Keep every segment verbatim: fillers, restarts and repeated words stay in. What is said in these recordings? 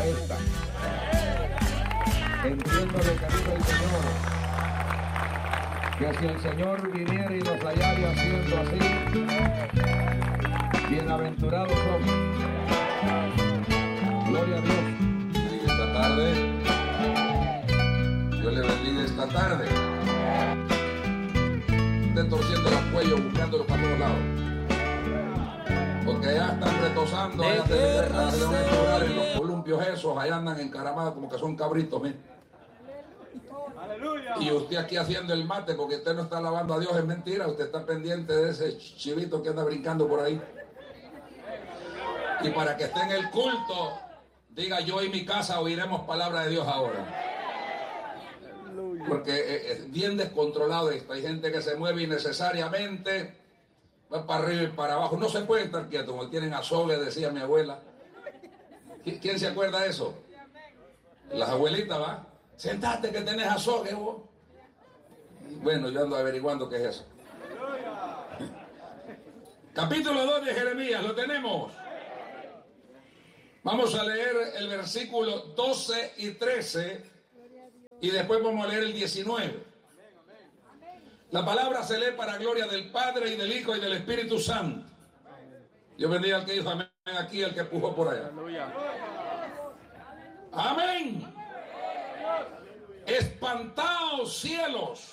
esta. Entiendo lo que dice el Señor, que si el Señor viniera y los hallara haciendo así, bienaventurados somos. Gloria a Dios. Y esta tarde, Dios le bendiga esta tarde. Estén torciendo los cuellos, buscándolo para todos lados. Porque allá están retosando, allá te en los columpios esos, allá andan encaramados como que son cabritos, miren. Y usted aquí haciendo el mate porque usted no está alabando a Dios, es mentira. Usted está pendiente de ese chivito que anda brincando por ahí. Y para que esté en el culto, diga: yo y mi casa oiremos palabra de Dios ahora. Porque es bien descontrolado esto. Hay gente que se mueve innecesariamente, va para arriba y para abajo. No se puede estar quieto, como tienen azogue, decía mi abuela. ¿Quién se acuerda de eso? Las abuelitas, ¿va? Sentate que tenés azogue, vos. Bueno, yo ando averiguando qué es eso. Capítulo dos de Jeremías, ¿lo tenemos? Vamos a leer el versículo doce y trece y después vamos a leer el diecinueve. La palabra se lee para gloria del Padre y del Hijo y del Espíritu Santo. Yo bendiga al que dijo amén aquí, al que empujó por allá. Amén. Espantaos cielos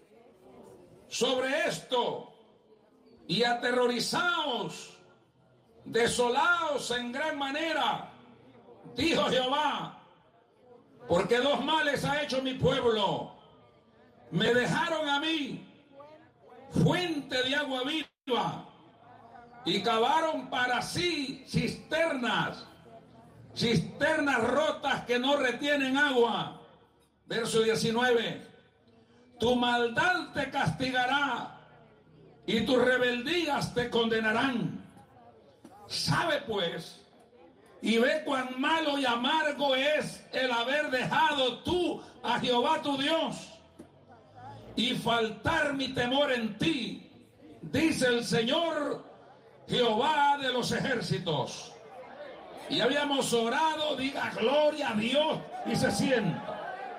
sobre esto y aterrorizaos, desolaos en gran manera, dijo Jehová, porque dos males ha hecho mi pueblo. Me dejaron a mí fuente de agua viva y cavaron para sí cisternas, cisternas rotas que no retienen agua. Verso diecinueve. Tu maldad te castigará y tus rebeldías te condenarán. Sabe pues y ve cuán malo y amargo es el haber dejado tú a Jehová tu Dios y faltar mi temor en ti, dice el Señor Jehová de los ejércitos. Y habíamos orado, diga gloria a Dios y se sienta.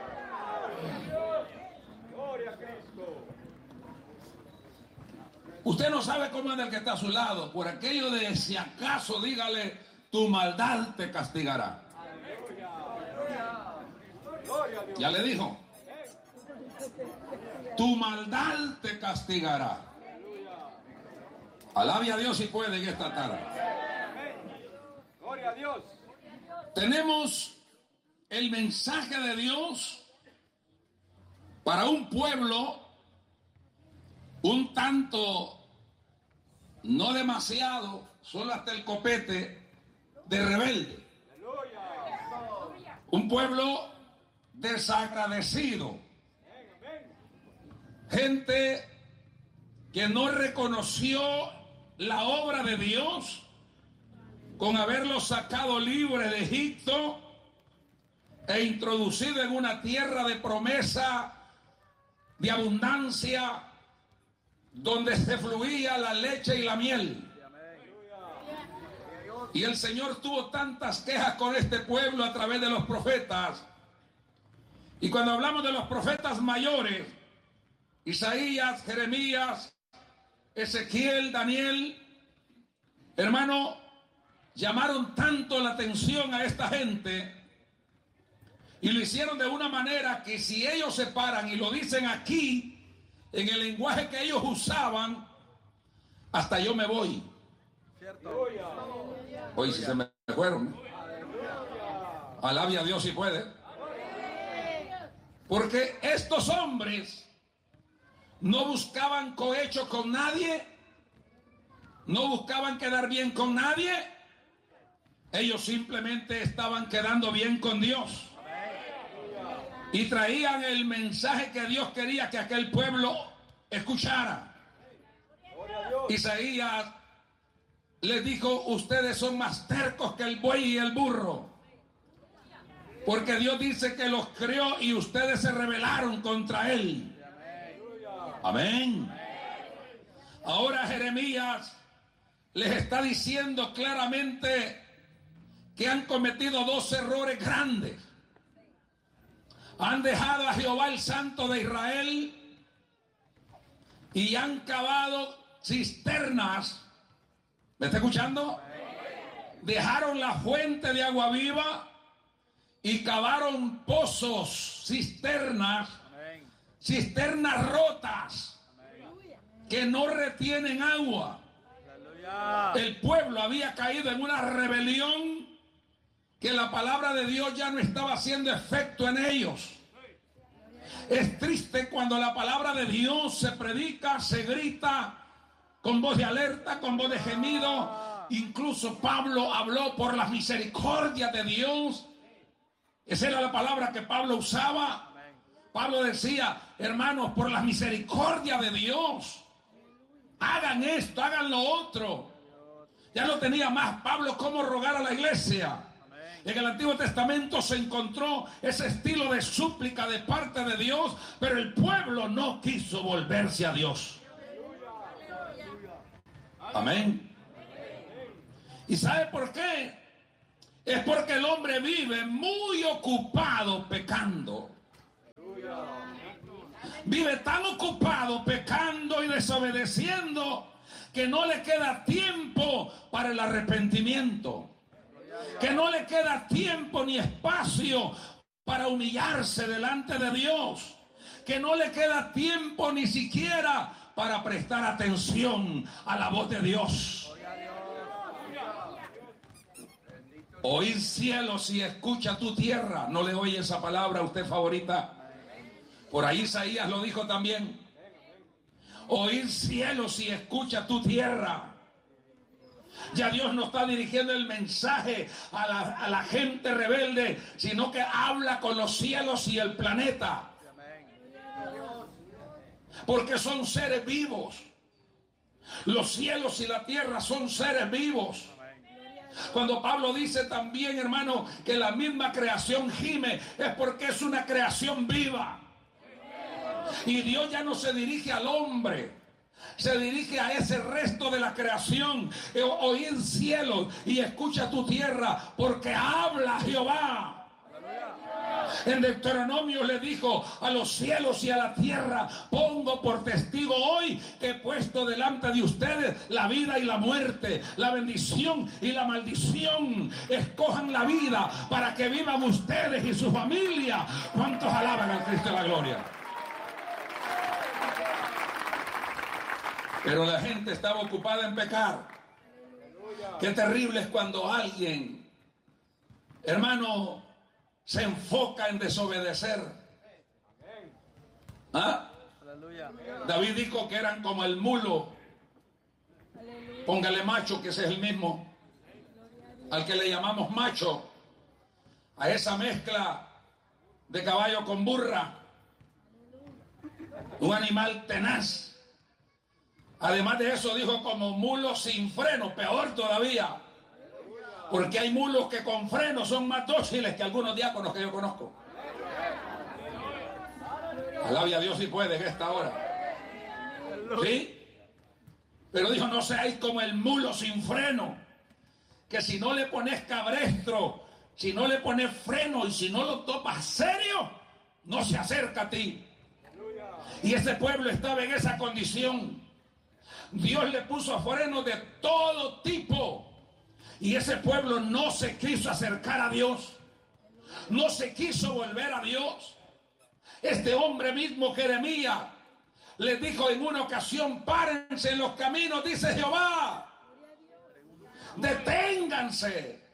Usted no sabe cómo anda el que está a su lado. Por aquello de si acaso, dígale: tu maldad te castigará. Ya le dijo: tu maldad te castigará. Alabe a Dios si puede en esta tarde. Gloria a Dios. Tenemos el mensaje de Dios para un pueblo un tanto, no demasiado, solo hasta el copete, de rebelde. Un pueblo desagradecido. Gente que no reconoció la obra de Dios con haberlo sacado libre de Egipto e introducido en una tierra de promesa, de abundancia, donde se fluía la leche y la miel. Y el Señor tuvo tantas quejas con este pueblo a través de los profetas. Y cuando hablamos de los profetas mayores, Isaías, Jeremías, Ezequiel, Daniel, hermano, llamaron tanto la atención a esta gente y lo hicieron de una manera que si ellos se paran y lo dicen aquí, en el lenguaje que ellos usaban, hasta yo me voy. Hoy si se me fueron. Alabe a Dios si puede. Porque estos hombres no buscaban cohecho con nadie, no buscaban quedar bien con nadie, ellos simplemente estaban quedando bien con Dios. Y traían el mensaje que Dios quería que aquel pueblo escuchara. Isaías les dijo: ustedes son más tercos que el buey y el burro, porque Dios dice que los crió y ustedes se rebelaron contra él. Amén. Ahora Jeremías les está diciendo claramente que han cometido dos errores grandes. Han dejado a Jehová el Santo de Israel y han cavado cisternas. ¿Me está escuchando? Dejaron la fuente de agua viva y cavaron pozos, cisternas, cisternas rotas que no retienen agua. El pueblo había caído en una rebelión que la palabra de Dios ya no estaba haciendo efecto en ellos. Es triste cuando la palabra de Dios se predica, se grita con voz de alerta, con voz de gemido. Incluso Pablo habló por las misericordias de Dios. Esa era la palabra que Pablo usaba. Pablo decía, hermanos, por las misericordias de Dios, hagan esto, hagan lo otro. Ya no tenía más Pablo cómo rogar a la iglesia. En el Antiguo Testamento se encontró ese estilo de súplica de parte de Dios, pero el pueblo no quiso volverse a Dios. Amén. ¿Y sabe por qué? Es porque el hombre vive muy ocupado pecando. Vive tan ocupado pecando y desobedeciendo que no le queda tiempo para el arrepentimiento. Que no le queda tiempo ni espacio para humillarse delante de Dios. Que no le queda tiempo ni siquiera para prestar atención a la voz de Dios. Oír cielos y escucha tu tierra. ¿No le oye esa palabra a usted favorita? Por ahí Isaías lo dijo también. Oír cielos y escucha tu tierra. Ya Dios no está dirigiendo el mensaje a la, a la gente rebelde, sino que habla con los cielos y el planeta. Porque son seres vivos. Los cielos y la tierra son seres vivos. Cuando Pablo dice también, hermano, que la misma creación gime, es porque es una creación viva. Y Dios ya no se dirige al hombre, se dirige a ese resto de la creación. Oír cielo y escucha tu tierra, porque habla Jehová. En Deuteronomio le dijo a los cielos y a la tierra: pongo por testigo hoy que he puesto delante de ustedes la vida y la muerte, la bendición y la maldición. Escojan la vida para que vivan ustedes y su familia. ¿Cuántos alaban al Cristo de la gloria? Pero la gente estaba ocupada en pecar. Qué terrible es cuando alguien, hermano, se enfoca en desobedecer. ¿Ah? David dijo que eran como el mulo. Póngale macho, que ese es el mismo al que le llamamos macho, a esa mezcla de caballo con burra, un animal tenaz. Además de eso dijo como mulo sin freno, peor todavía, porque hay mulos que con freno son más dóciles que algunos diáconos que yo conozco. Alabe a Dios si puede en esta hora. ¿Sí? Pero dijo: no seáis como el mulo sin freno, que si no le pones cabestro, si no le pones freno y si no lo topas serio, no se acerca a ti. Y ese pueblo estaba en esa condición. Dios le puso frenos de todo tipo. Y ese pueblo no se quiso acercar a Dios. No se quiso volver a Dios. Este hombre mismo, Jeremías, les dijo en una ocasión: párense en los caminos, dice Jehová. Deténganse.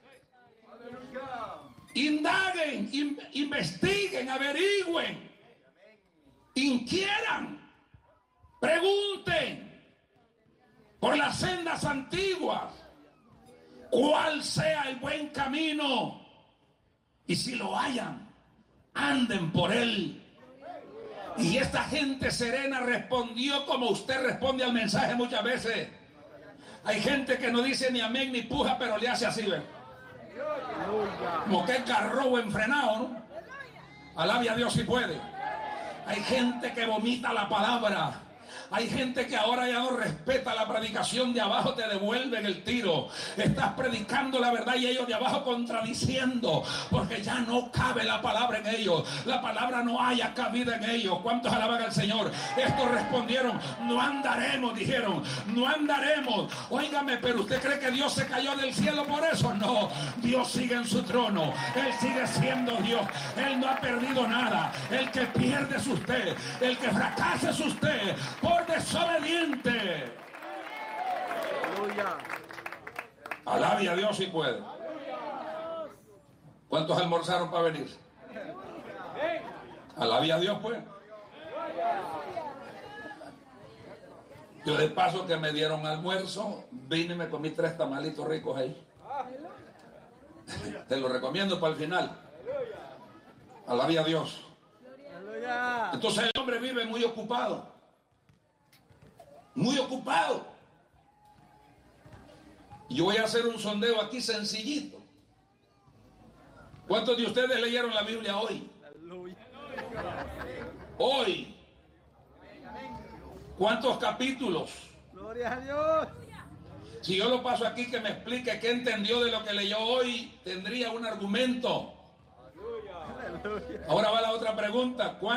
Indaguen, in, investiguen, averigüen. Inquieran. Pregunten por las sendas antiguas cuál sea el buen camino, y si lo hallan, anden por él. Y esta gente serena respondió como usted responde al mensaje muchas veces. Hay gente que no dice ni amén ni puja, pero le hace así, ¿ven? Como que carro enfrenado, ¿no? Alabe a Dios si puede. Hay gente que vomita la palabra. Hay gente que ahora ya no respeta la predicación de abajo, te devuelven el tiro. Estás predicando la verdad y ellos de abajo contradiciendo, porque ya no cabe la palabra en ellos. La palabra no haya cabida en ellos. ¿Cuántos alaban al Señor? Estos respondieron: no andaremos, dijeron, no andaremos. Óigame, pero ¿usted cree que Dios se cayó del cielo por eso? No, Dios sigue en su trono. Él sigue siendo Dios. Él no ha perdido nada. El que pierde es usted. El que fracasa es usted por desobediente. Aleluya. Alabe a Dios si puede. ¿Cuántos almorzaron para venir? Alabe a Dios pues. Yo de paso que me dieron almuerzo, vine y me comí tres tamalitos ricos ahí. Te lo recomiendo para el final. Alabe a Dios. Entonces el hombre vive muy ocupado. Muy ocupado. Y yo voy a hacer un sondeo aquí sencillito. ¿Cuántos de ustedes leyeron la Biblia hoy? Hoy. ¿Cuántos capítulos? Gloria a Dios. Si yo lo paso aquí que me explique qué entendió de lo que leyó hoy, tendría un argumento. Ahora va la otra pregunta. ¿Cuántos